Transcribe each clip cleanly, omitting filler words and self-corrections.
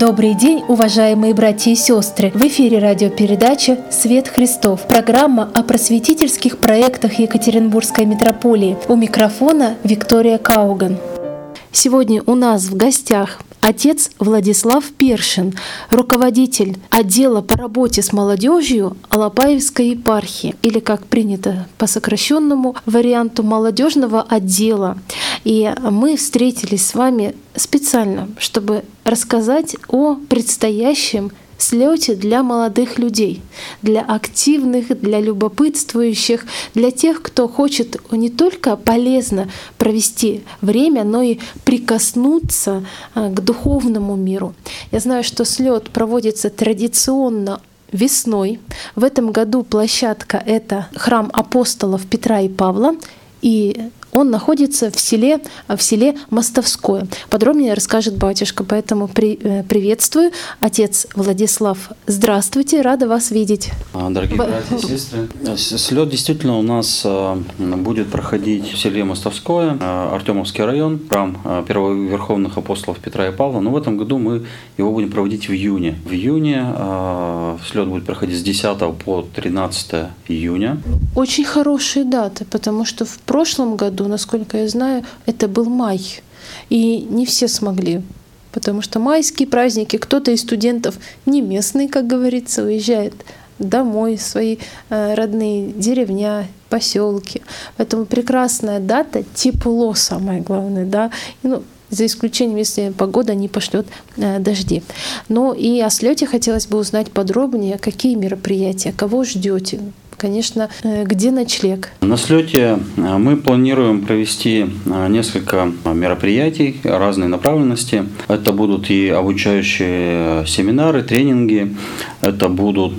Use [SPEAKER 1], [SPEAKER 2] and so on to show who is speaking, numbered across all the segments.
[SPEAKER 1] Добрый день, уважаемые братья и сестры! В эфире радиопередача «Свет Христов». Программа о просветительских проектах Екатеринбургской митрополии. У микрофона Виктория Кауган. Сегодня у нас в гостях отец Владислав Першин, руководитель отдела по работе с молодежью Алапаевской епархии, или, как принято по сокращенному варианту, молодежного отдела. И мы встретились с вами специально, чтобы рассказать о предстоящем слете для молодых людей, для активных, для любопытствующих, для тех, кто хочет не только полезно провести время, но и прикоснуться к духовному миру. Я знаю, что слет проводится традиционно весной. В этом году площадка — это храм апостолов Петра и Павла, и он находится в селе Мостовское. Подробнее расскажет батюшка, поэтому приветствую. Отец Владислав, здравствуйте, рада вас видеть.
[SPEAKER 2] Дорогие братья и сестры, слет действительно у нас будет проходить в селе Мостовское, Артемовский район, храм первоверховных апостолов Петра и Павла. Но в этом году мы его будем проводить в июне. В июне слет будет проходить с 10 по 13 июня.
[SPEAKER 1] Очень хорошие даты, потому что в прошлом году, насколько я знаю, это был май. И не все смогли, потому что майские праздники, кто-то из студентов не местный, как говорится, уезжает домой, в свои родные деревня, поселки. Поэтому прекрасная дата, тепло самое главное, да. За исключением, если погода не пошлет дожди. Но и о слете хотелось бы узнать подробнее, какие мероприятия, кого ждете. Конечно, где ночлег?
[SPEAKER 2] На слете мы планируем провести несколько мероприятий разной направленности. Это будут и обучающие семинары, тренинги, это будут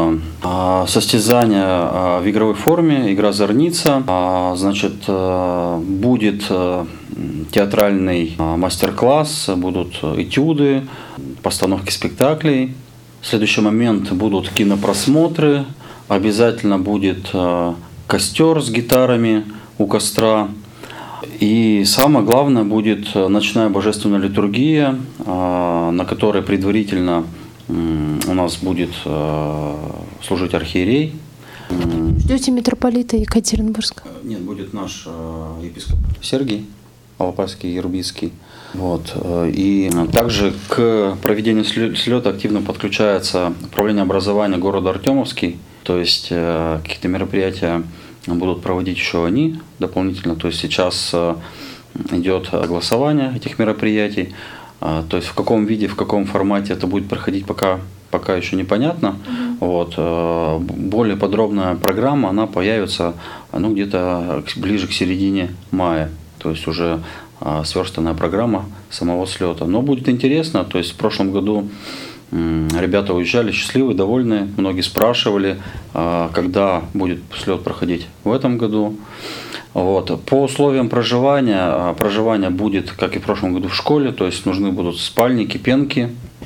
[SPEAKER 2] состязания в игровой форме, игра «Зорница». Значит, будет театральный мастер-класс, будут этюды, постановки спектаклей. В следующий момент будут кинопросмотры. Обязательно будет костер с гитарами у костра. И самое главное будет ночная божественная литургия, на которой предварительно у нас будет служить архиерей.
[SPEAKER 1] Ждете митрополита Екатеринбургска?
[SPEAKER 2] Нет, будет наш епископ Сергий Алапаевский, Ербийский. Вот. И также к проведению слета активно подключается управление образования города Артемовский. То есть какие-то мероприятия будут проводить еще они дополнительно. То есть сейчас идет согласование этих мероприятий. То есть в каком виде, в каком формате это будет проходить, пока еще непонятно. Вот. Более подробная программа, она появится где-то ближе к середине мая. То есть уже сверстанная программа самого слета. Но будет интересно. То есть в прошлом году ребята уезжали счастливые, довольные. Многие спрашивали, когда будет слет проходить в этом году. Вот. По условиям проживание будет, как и в прошлом году, в школе. То есть нужны будут спальники, пенки.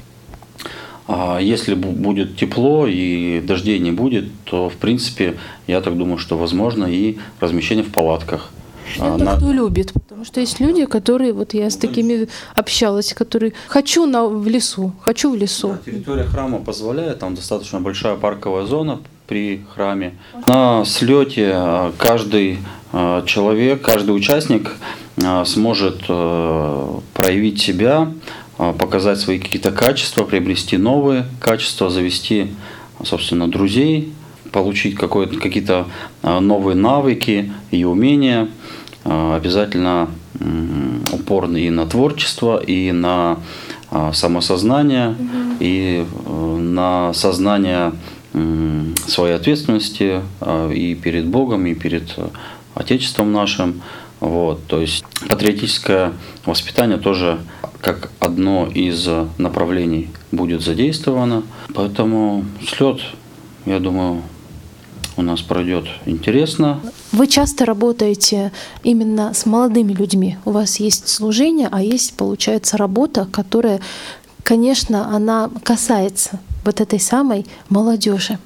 [SPEAKER 2] Если будет тепло и дождей не будет, то, в принципе, я так думаю, что возможно и размещение в палатках.
[SPEAKER 1] Это кто любит, потому что есть люди, которые, вот я с такими общалась, которые хочу в лесу. Да,
[SPEAKER 2] территория храма позволяет, там достаточно большая парковая зона при храме. На слете каждый человек, каждый участник сможет проявить себя, показать свои какие-то качества, приобрести новые качества, завести, собственно, друзей, получить какие-то новые навыки и умения. Обязательно упорный и на творчество, и на самосознание, и на сознание своей ответственности и перед Богом, и перед Отечеством нашим. Вот. То есть патриотическое воспитание тоже как одно из направлений будет задействовано. Поэтому слет, я думаю, у нас пройдет интересно.
[SPEAKER 1] Вы часто работаете именно с молодыми людьми. У вас есть служение, а есть, получается, работа, которая, конечно, она касается вот этой самой молодежи.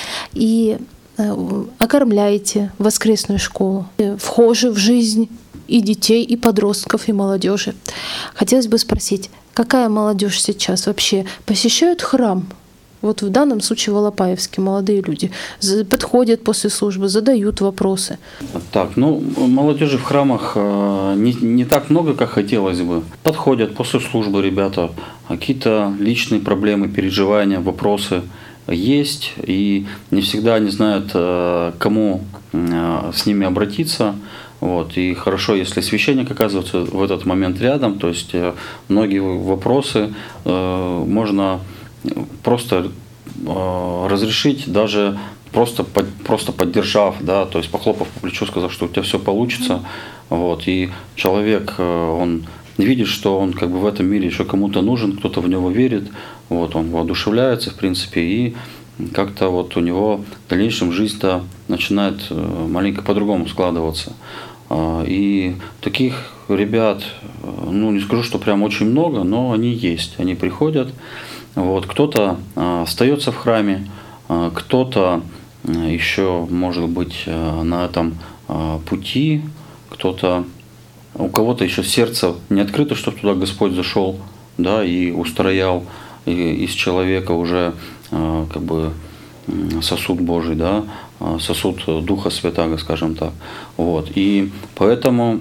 [SPEAKER 1] И окормляете воскресную школу, вхожи в жизнь и детей, и подростков, и молодежи. Хотелось бы спросить, какая молодежь сейчас вообще посещает храм? Вот в данном случае в Алапаевске молодые люди подходят после службы, задают вопросы.
[SPEAKER 2] Так, молодежи в храмах не так много, как хотелось бы. Подходят после службы ребята, какие-то личные проблемы, переживания, вопросы есть, и не всегда они знают, кому с ними обратиться. Вот. И хорошо, если священник оказывается в этот момент рядом, то есть многие вопросы можно просто разрешить, даже просто поддержав, да, то есть похлопав по плечу, сказав, что у тебя все получится. Вот. И человек, он видит, что он как бы в этом мире еще кому-то нужен, кто-то в него верит, вот, он воодушевляется, в принципе, и как-то вот у него в дальнейшем жизнь-то начинает маленько по-другому складываться. И таких ребят, не скажу, что прям очень много, но они есть, они приходят. Вот, кто-то остается в храме, кто-то еще, может быть, на этом пути, у кого-то еще сердце не открыто, чтобы туда Господь зашел, да, и устроял из человека уже как бы сосуд Божий, да, сосуд Духа Святаго, скажем так. Вот. И поэтому,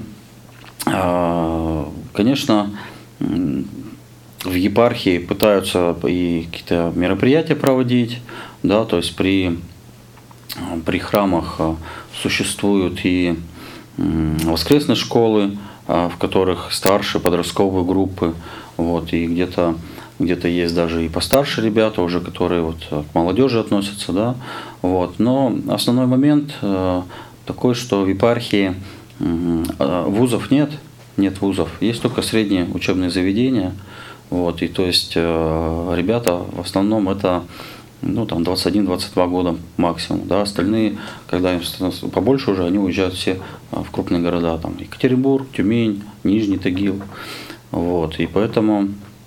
[SPEAKER 2] конечно, в епархии пытаются и какие-то мероприятия проводить, да, то есть при храмах существуют и воскресные школы, в которых старшие подростковые группы, вот, и где-то есть даже и постарше ребята уже, которые вот к молодежи относятся, да, вот. Но основной момент такой, что в епархии вузов нет вузов, есть только средние учебные заведения. Вот, и то есть ребята в основном это 21-22 года максимум. Да, остальные, когда им становится побольше уже, они уезжают все в крупные города. Там Екатеринбург, Тюмень, Нижний Тагил. Вот, и поэтому,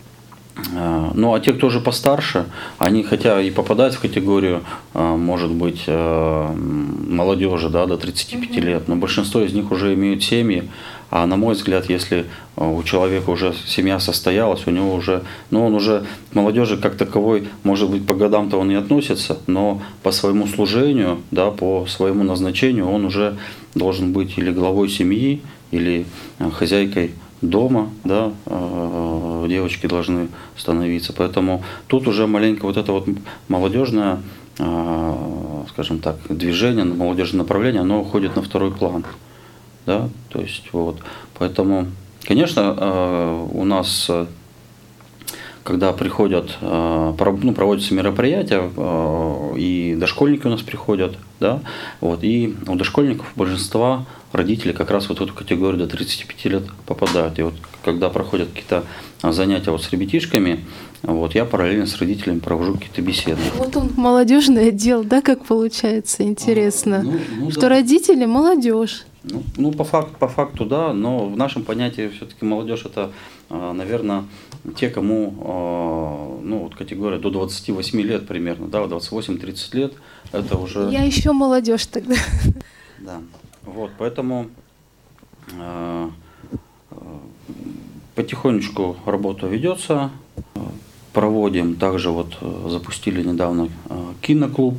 [SPEAKER 2] а те, кто уже постарше, они хотя и попадают в категорию, может быть, молодежи, да, до 35 лет, но большинство из них уже имеют семьи. А на мой взгляд, если у человека уже семья состоялась, у него уже, он уже к молодежи как таковой, может быть, по годам-то он и относится, но по своему служению, да, по своему назначению он уже должен быть или главой семьи, или хозяйкой дома, да, девочки должны становиться. Поэтому тут уже маленько вот это вот молодежное, скажем так, движение, молодежное направление, оно уходит на второй план. Да, то есть вот, поэтому, конечно, у нас, когда приходят, проводятся мероприятия, и дошкольники у нас приходят, да, вот, и у дошкольников большинства родители как раз вот в эту категорию до 35 лет попадают. И вот когда проходят какие-то занятия вот с ребятишками, вот, я параллельно с родителями провожу какие-то беседы.
[SPEAKER 1] Вот он молодежный отдел, да, как получается, интересно, что да. Родители молодежь.
[SPEAKER 2] По факту, да, но в нашем понятии все-таки молодежь это, наверное, те, кому, вот категория до 28 лет примерно, да, 28-30 лет, это уже...
[SPEAKER 1] Я еще молодежь тогда.
[SPEAKER 2] Да, вот, поэтому потихонечку работа ведется, проводим, также вот запустили недавно киноклуб.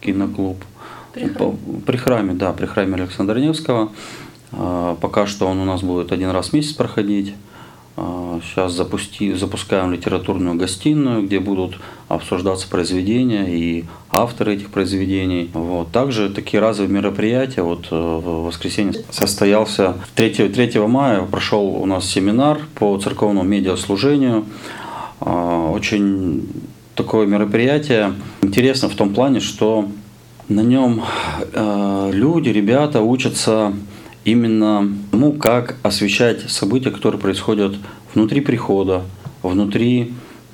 [SPEAKER 2] При храме, да, при храме Александра Невского. Пока что он у нас будет один раз в месяц проходить. Сейчас запускаем литературную гостиную, где будут обсуждаться произведения и авторы этих произведений. Вот. Также такие разовые мероприятия. Вот в воскресенье состоялся 3 мая, прошел у нас семинар по церковному медиаслужению. Очень такое мероприятие интересно в том плане, что на нем ребята учатся именно тому, как освещать события, которые происходят внутри прихода, внутри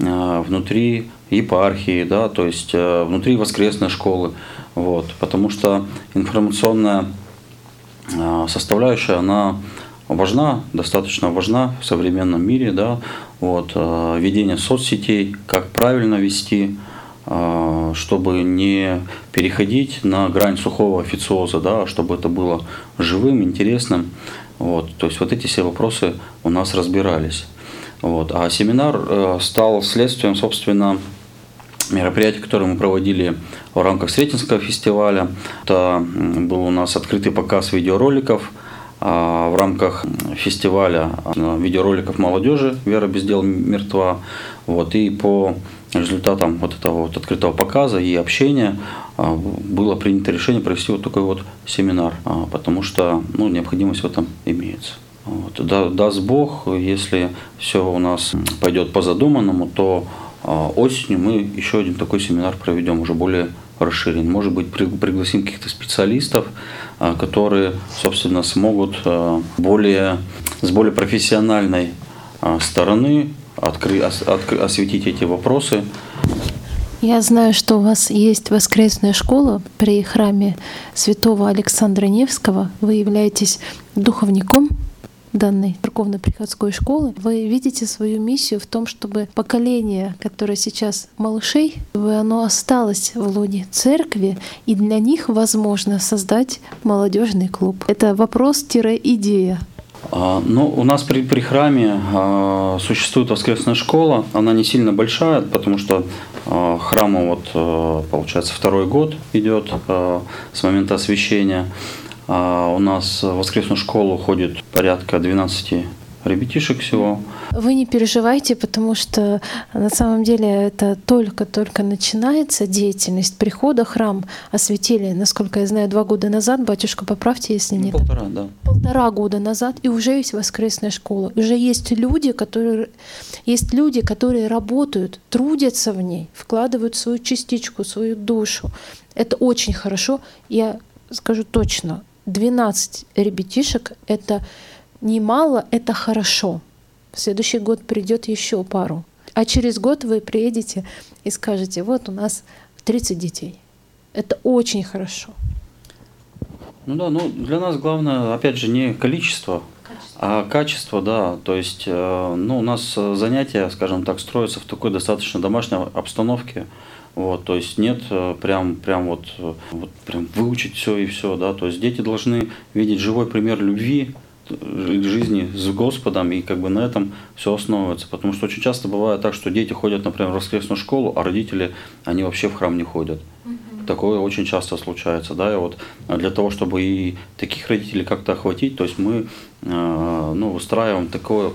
[SPEAKER 2] епархии, да, то есть внутри воскресной школы. Вот, потому что информационная составляющая, она достаточно важна в современном мире, да, вот, ведение соцсетей, как правильно вести, чтобы не переходить на грань сухого официоза, да, чтобы это было живым, интересным. Вот, то есть вот эти все вопросы у нас разбирались. Вот. А семинар стал следствием, собственно, мероприятий, которые мы проводили в рамках Сретенского фестиваля. Это был у нас открытый показ видеороликов в рамках фестиваля видеороликов молодежи «Вера без дел мертва». Вот. И по результатам вот этого вот открытого показа и общения было принято решение провести вот такой вот семинар, потому что необходимость в этом имеется. Вот. Даст Бог, если все у нас пойдет по задуманному, то осенью мы еще один такой семинар проведем, уже более расширен. Может быть, пригласим каких-то специалистов, которые, собственно, смогут с более профессиональной стороны осветить эти вопросы.
[SPEAKER 1] Я знаю, что у вас есть воскресная школа при храме святого Александра Невского. Вы являетесь духовником данной церковно-приходской школы. Вы видите свою миссию в том, чтобы поколение, которое сейчас малышей, чтобы оно осталось в лоне церкви, и для них возможно создать молодежный клуб. Это вопрос-идея.
[SPEAKER 2] У нас при храме существует воскресная школа. Она не сильно большая, потому что храму получается 2-й год идет с момента освящения. У нас в воскресную школу ходит порядка 12 ребятишек всего.
[SPEAKER 1] Вы не переживайте, потому что на самом деле это только-только начинается деятельность прихода. Храм осветили, насколько я знаю, 2 года назад. Батюшка, поправьте, если нет.
[SPEAKER 2] 1,5, да.
[SPEAKER 1] 1,5 года назад, и уже есть воскресная школа. Уже есть люди, которые работают, трудятся в ней, вкладывают свою частичку, свою душу. Это очень хорошо. Я скажу точно, 12 ребятишек — это немало, это хорошо. В следующий год придет еще пару. А через год вы приедете и скажете: вот у нас 30 детей. Это очень хорошо.
[SPEAKER 2] Для нас главное, опять же, не количество, а качество, да. То есть, у нас занятия, скажем так, строятся в такой достаточно домашней обстановке. Вот, то есть нет прям выучить все и все, да. То есть дети должны видеть живой пример любви к жизни с Господом, и на этом все основывается. Потому что очень часто бывает так, что дети ходят, например, в воскресную школу, а родители, они вообще в храм не ходят. Такое очень часто случается, да, и вот для того, чтобы и таких родителей как-то охватить, то есть мы устраиваем такое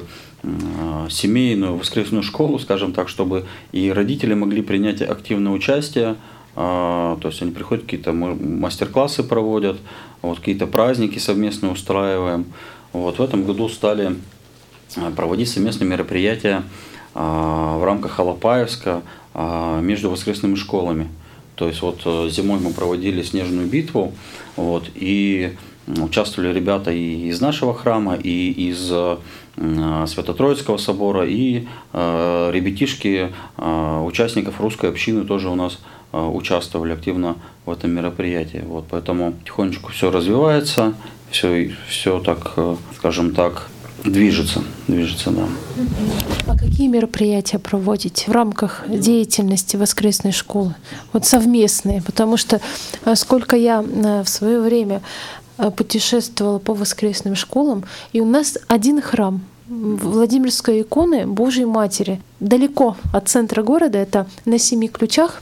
[SPEAKER 2] семейную воскресную школу, скажем так, чтобы и родители могли принять активное участие, то есть они приходят, какие-то мастер-классы проводят, какие-то праздники совместно устраиваем. В этом году стали проводить совместные мероприятия в рамках Алапаевска между воскресными школами. То есть зимой мы проводили снежную битву, и участвовали ребята и из нашего храма, и из Свято-Троицкого собора, и ребятишки участников русской общины тоже у нас участвовали активно в этом мероприятии. Поэтому потихонечку все развивается, все так, скажем так, движется, да.
[SPEAKER 1] А какие мероприятия проводите в рамках деятельности воскресной школы? Совместные, потому что сколько я в свое время путешествовала по воскресным школам, и у нас один храм Владимирской иконы Божьей Матери, далеко от центра города, это на 7 ключах.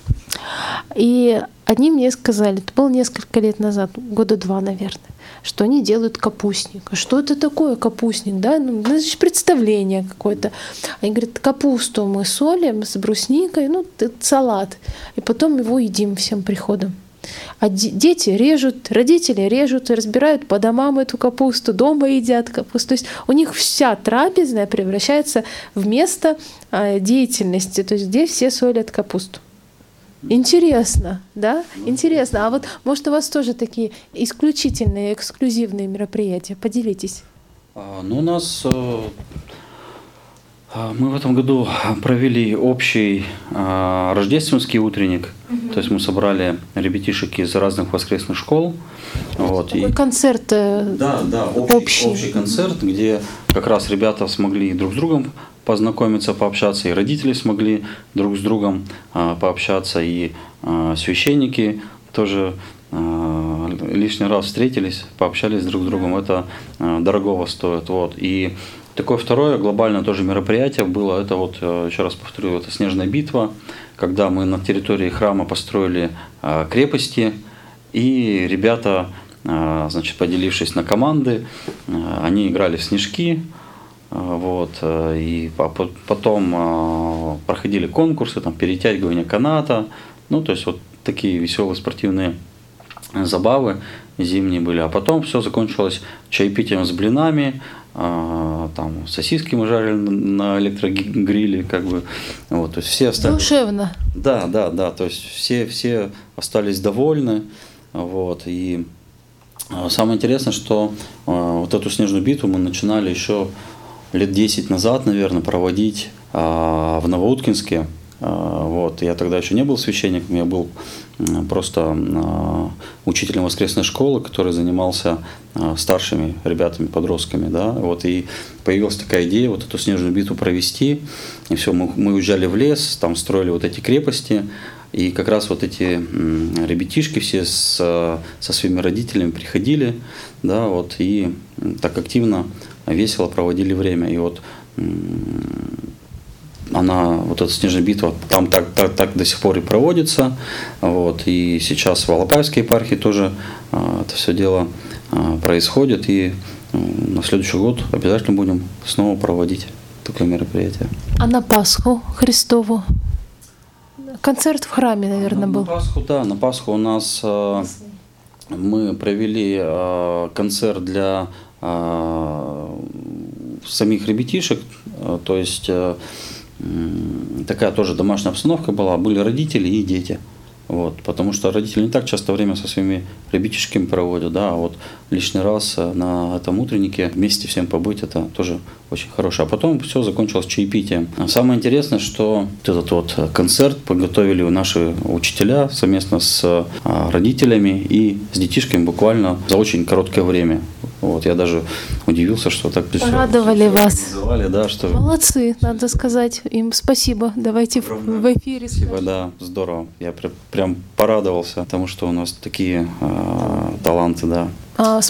[SPEAKER 1] И они мне сказали, это было несколько лет назад, 2 года, наверное, что они делают капустник. А что это такое капустник? Да? Значит, представление какое-то. Они говорят: капусту мы солим с брусникой, салат, и потом его едим всем приходом. А дети режут, родители режут, разбирают по домам эту капусту, дома едят капусту. То есть у них вся трапезная превращается в место деятельности, то есть где все солят капусту. Интересно, да? Интересно. А может, у вас тоже такие исключительные, эксклюзивные мероприятия? Поделитесь.
[SPEAKER 2] У нас мы в этом году провели общий рождественский утренник. То есть мы собрали ребятишек из разных воскресных школ.
[SPEAKER 1] Такой концерт
[SPEAKER 2] общий концерт, где как раз ребята смогли друг с другом познакомиться, пообщаться, и родители смогли друг с другом пообщаться, и священники тоже лишний раз встретились, пообщались друг с другом, это дорогого стоит. Вот. И такое второе глобальное тоже мероприятие было, это вот, еще раз повторю, это «Снежная битва», когда мы на территории храма построили крепости, и ребята, значит, поделившись на команды, они играли в снежки, вот, и потом проходили конкурсы, там, перетягивание каната, ну, то есть вот такие веселые спортивные забавы зимние были. А потом все закончилось чаепитием с блинами, там сосиски мы жарили на электрогриле, как бы, вот, то есть все остались.
[SPEAKER 1] Душевно.
[SPEAKER 2] Да, то есть все остались довольны, вот, и самое интересное, что вот эту снежную битву мы начинали еще лет 10 назад, наверное, проводить в Новоуткинске. Вот. Я тогда еще не был священником, я был просто учителем воскресной школы, который занимался старшими ребятами, подростками. Да? Вот. И появилась такая идея вот эту снежную битву провести. И все, мы уезжали в лес, там строили вот эти крепости. И как раз вот эти ребятишки все со своими родителями приходили, да, вот, и так активно, весело проводили время. И вот вот эта снежная битва там так до сих пор и проводится. Вот, и сейчас в Алапаевской епархии тоже это все дело происходит. И на следующий год обязательно будем снова проводить такое мероприятие.
[SPEAKER 1] А на Пасху Христову? Концерт в храме, наверное, был.
[SPEAKER 2] На Пасху, да, на Пасху у нас мы провели концерт для самих ребятишек, то есть такая тоже домашняя обстановка была, были родители и дети. Вот, потому что родители не так часто время со своими ребятишками проводят, да, а вот лишний раз на этом утреннике вместе всем побыть, это тоже очень хорошо. А потом все закончилось чаепитием. Самое интересное, что этот вот концерт подготовили наши учителя совместно с родителями и с детишками буквально за очень короткое время. Вот, я даже удивился, что так
[SPEAKER 1] порадовали вас.
[SPEAKER 2] Да, что...
[SPEAKER 1] Молодцы, надо сказать им спасибо. Давайте в эфире.
[SPEAKER 2] Спасибо, да, здорово. Я прям порадовался, потому что у нас такие таланты, да.